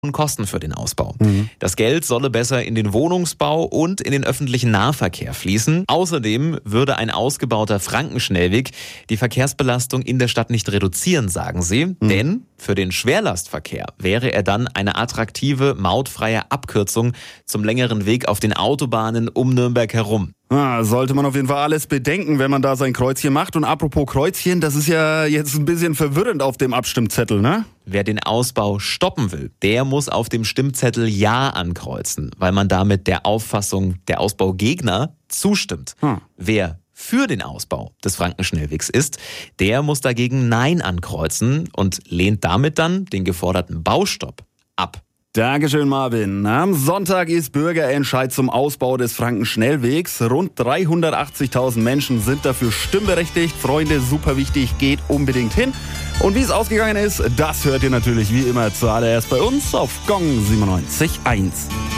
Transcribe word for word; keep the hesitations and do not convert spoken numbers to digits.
Kosten für den Ausbau. Mhm. Das Geld solle besser in den Wohnungsbau und in den öffentlichen Nahverkehr fließen. Außerdem würde ein ausgebauter Frankenschnellweg die Verkehrsbelastung in der Stadt nicht reduzieren, sagen sie. Mhm. Denn für den Schwerlastverkehr wäre er dann eine attraktive, mautfreie Abkürzung zum längeren Weg auf den Autobahnen um Nürnberg herum. Ah, sollte man auf jeden Fall alles bedenken, wenn man da sein Kreuzchen macht. Und apropos Kreuzchen, das ist ja jetzt ein bisschen verwirrend auf dem Abstimmzettel, ne? Wer den Ausbau stoppen will, der muss auf dem Stimmzettel Ja ankreuzen, weil man damit der Auffassung der Ausbaugegner zustimmt. Hm. Wer für den Ausbau des Frankenschnellwegs ist, der muss dagegen Nein ankreuzen und lehnt damit dann den geforderten Baustopp ab. Dankeschön, Marvin. Am Sonntag ist Bürgerentscheid zum Ausbau des Frankenschnellwegs. Rund dreihundertachtzigtausend Menschen sind dafür stimmberechtigt. Freunde, super wichtig, geht unbedingt hin. Und wie es ausgegangen ist, das hört ihr natürlich wie immer zuallererst bei uns auf Gong siebenundneunzig Komma eins.